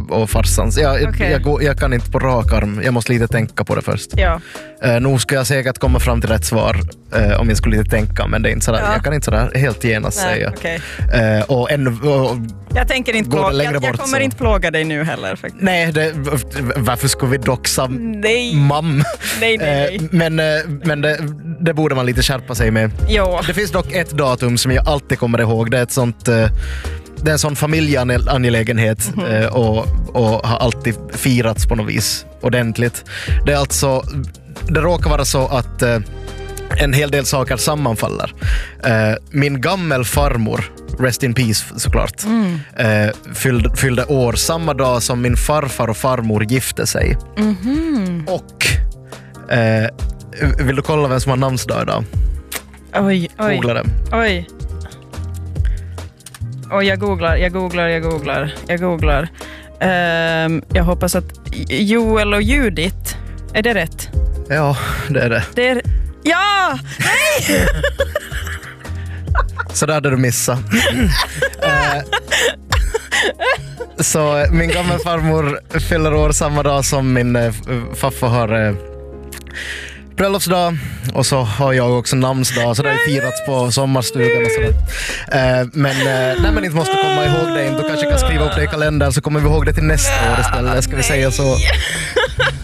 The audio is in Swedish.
och farsans. Jag kan inte på rak arm. Jag måste lite tänka på det först. Ja. Nu ska jag säkert komma fram till rätt svar om jag skulle lite tänka, men det är inte sådär, jag kan inte sådär helt genast säga. Okay. Jag tänker inte jag kommer inte plåga dig nu heller faktiskt. Nej, varför skulle vi doxa mam? Nej. Men det borde man lite skärpa sig med. Jo. Det finns dock ett datum som jag alltid kommer ihåg. Det är en sån familjeangelägenhet och har alltid firats på något vis ordentligt. Det är alltså, det råkar vara så att en hel del saker sammanfaller. Min gammelfarmor, rest in peace såklart, fyllde år samma dag som min farfar och farmor gifte sig. Och vill du kolla vem som har namnsdag idag? Oj. Googla det. Oj, jag googlar. Jag hoppas att Joel och Judith, är det rätt? Ja, det är det. Ja! Nej! Så där hade du missat. Så min gamla farmor fyller år samma dag som min farfar har bröllopsdag, och så har jag också namnsdag, så det har firats på sommarstugan och sådär. Men när man inte måste komma ihåg det, då kanske jag kan skriva upp det i kalendern, så kommer vi ihåg det till nästa år istället, ska vi säga så.